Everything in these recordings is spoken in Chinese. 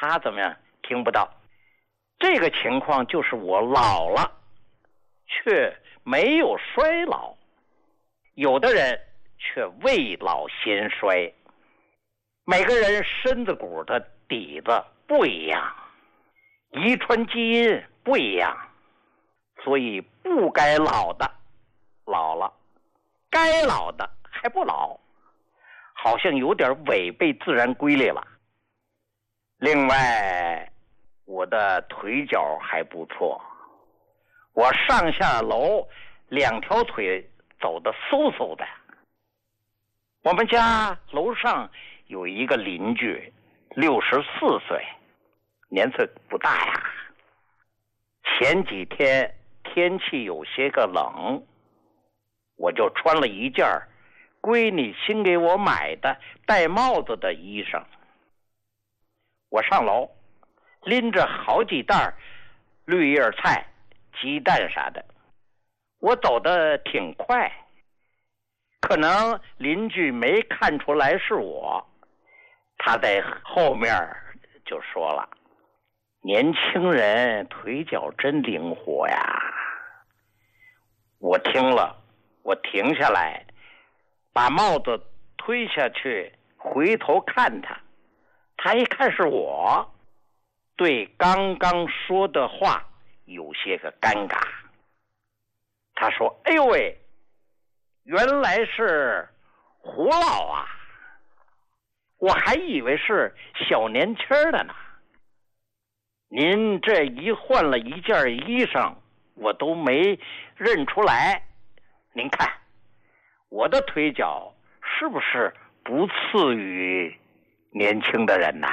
他怎么样？听不到。这个情况就是我老了，却没有衰老。有的人却未老先衰。每个人身子骨的底子不一样，遗传基因不一样，所以不该老的老了，该老的还不老，好像有点违背自然规律了。另外，我的腿脚还不错，我上下楼两条腿走得嗖嗖的。我们家楼上有一个邻居，64岁，年岁不大呀。前几天天气有些个冷，我就穿了一件闺女新给我买的戴帽子的衣裳。我上楼拎着好几袋绿叶菜、鸡蛋啥的，我走得挺快，可能邻居没看出来是我，他在后面就说了：“年轻人腿脚真灵活呀。”我听了，我停下来，把帽子推下去，回头看他，他一看是我，对刚刚说的话有些个尴尬。他说：“哎呦喂，原来是胡老啊，我还以为是小年轻的呢。您这一换了一件衣裳，我都没认出来。您看，我的腿脚是不是不次于年轻的人呐？”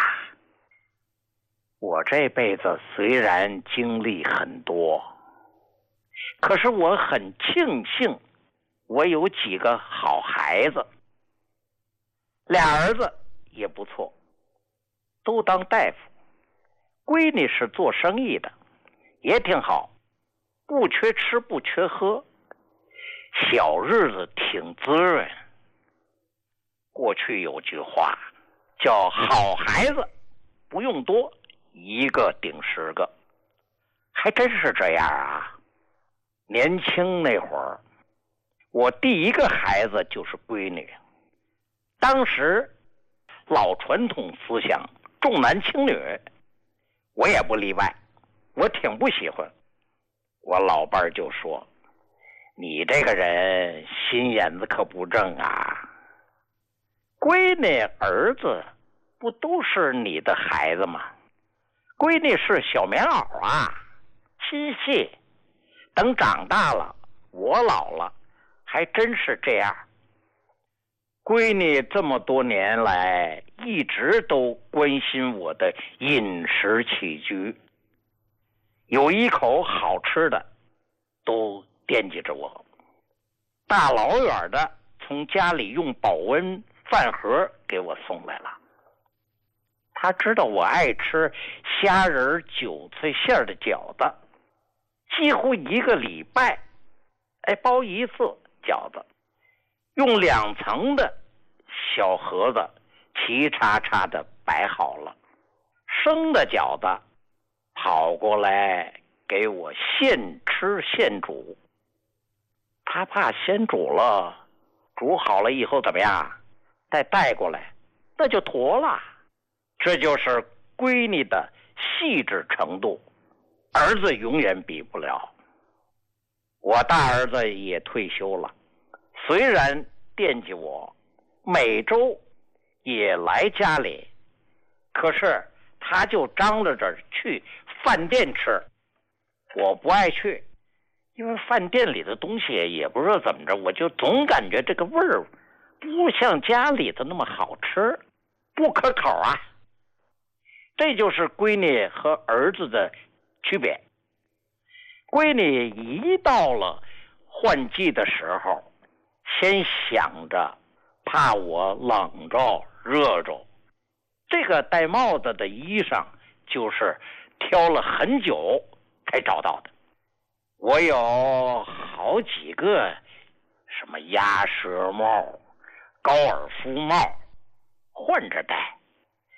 我这辈子虽然经历很多，可是我很庆幸我有几个好孩子，俩儿子也不错，都当大夫，闺女是做生意的，也挺好，不缺吃不缺喝，小日子挺滋润。过去有句话叫好孩子不用多，一个顶10个，还真是这样啊。年轻那会儿，我第一个孩子就是闺女，当时老传统思想重男轻女，我也不例外，我挺不喜欢。我老伴儿就说：“你这个人心眼子可不正啊，闺女儿子不都是你的孩子吗？闺女是小棉袄啊，亲细，等长大了我老了还真是这样。”闺女这么多年来一直都关心我的饮食起居，有一口好吃的都惦记着我，大老远的从家里用保温饭盒给我送来了。他知道我爱吃虾仁韭菜馅的饺子，几乎一个礼拜包一次饺子，用2层的小盒子齐叉叉的摆好了，生的饺子跑过来给我现吃现煮。他怕先煮了，煮好了以后怎么样，再带过来那就坨了。这就是闺女的细致程度，儿子永远比不了。我大儿子也退休了，虽然惦记我，每周也来家里，可是他就张罗着去饭店吃，我不爱去，因为饭店里的东西也不知道怎么着，我就总感觉这个味儿不像家里的那么好吃，不可口啊。这就是闺女和儿子的区别。闺女一到了换季的时候，先想着怕我冷着热着，这个戴帽子的衣裳就是挑了很久才找到的。我有好几个什么鸭舌帽、高尔夫帽换着戴，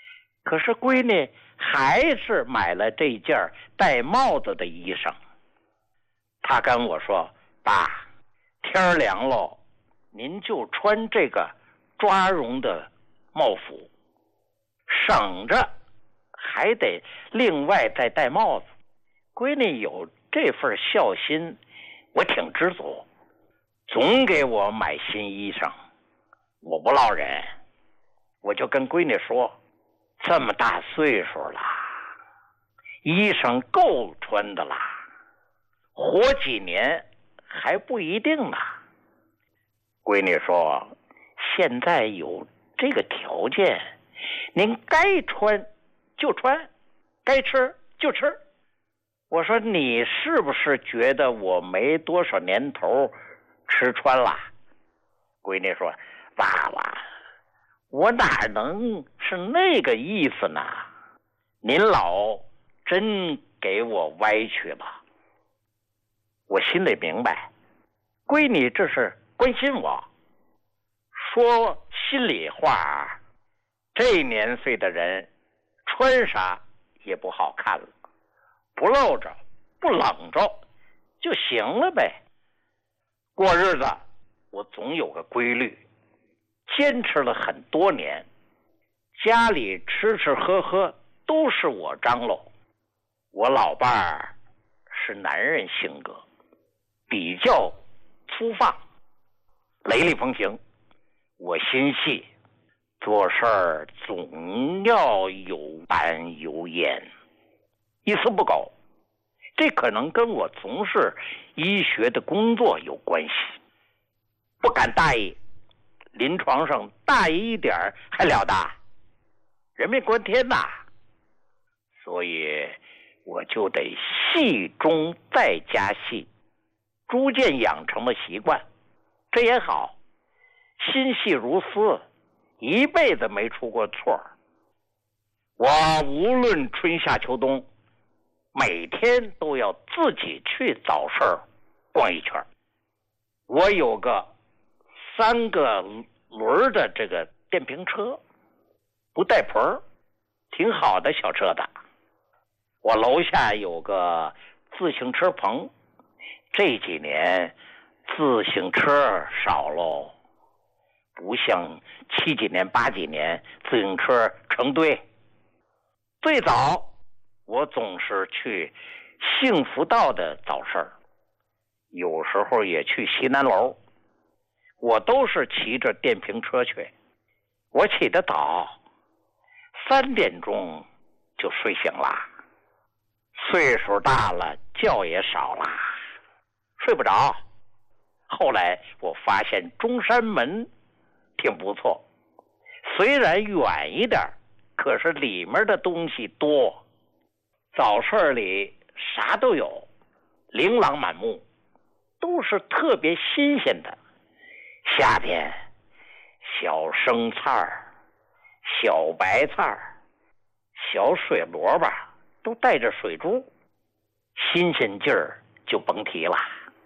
可是闺女还是买了这件戴帽子的衣裳。她跟我说：“爸，天凉喽，您就穿这个抓绒的帽服，省着还得另外再戴帽子。”闺女有这份孝心，我挺知足，总给我买新衣裳。我不落忍，我就跟闺女说：“这么大岁数了，衣裳够穿的啦，活几年还不一定呢。”闺女说：“现在有这个条件，您该穿就穿，该吃就吃。”我说：“你是不是觉得我没多少年头吃穿了？”闺女说：“爸爸，我哪能是那个意思呢？您老真给我歪曲了。”我心里明白，闺女这是关心我。说心里话，这年岁的人穿啥也不好看了，不露着不冷着就行了呗。过日子我总有个规律，坚持了很多年，家里吃吃喝喝都是我张罗。我老伴儿是男人性格，比较粗放，雷厉风行。我心细，做事儿总要有板有眼，一丝不苟。这可能跟我从事医学的工作有关系，不敢大意，临床上大意一点还了得，人命关天呐。所以我就得细中再加细，逐渐养成了习惯。这也好，心细如丝，一辈子没出过错。我无论春夏秋冬，每天都要自己去早市逛一圈。我有个3个轮的这个电瓶车，不带棚，挺好的小车子。我楼下有个自行车棚，这几年自行车少喽，不像7几年8几年自行车成堆。最早我总是去幸福道的早市，有时候也去西南楼，我都是骑着电瓶车去。我起得早，3点钟就睡醒了。岁数大了，觉也少了，睡不着。后来我发现中山门挺不错，虽然远一点，可是里面的东西多。早市里啥都有，琳琅满目，都是特别新鲜的。夏天小生菜、小白菜、小水萝卜都带着水珠，新鲜劲儿就甭提了。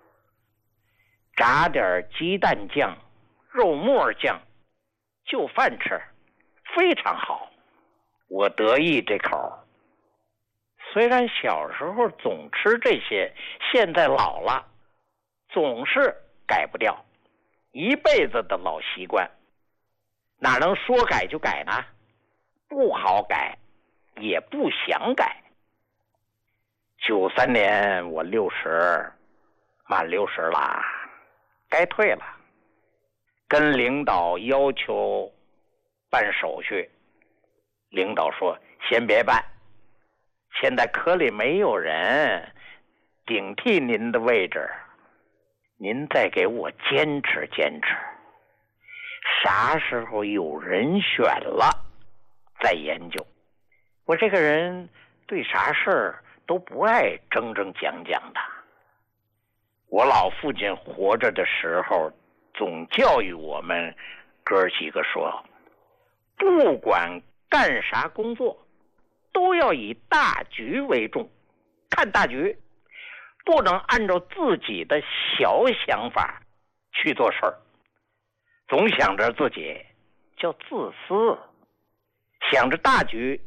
炸点鸡蛋酱、肉末酱，就饭吃，非常好。我得意这口。虽然小时候总吃这些，现在老了，总是改不掉，一辈子的老习惯，哪能说改就改呢？不好改，也不想改。93年我60，满60了，该退了。跟领导要求办手续，领导说先别办，现在科里没有人顶替您的位置，您再给我坚持坚持，啥时候有人选了再研究。我这个人对啥事儿都不爱争争讲讲的。我老父亲活着的时候总教育我们哥几个说，不管干啥工作都要以大局为重，看大局，不能按照自己的小想法去做事儿。总想着自己叫自私，想着大局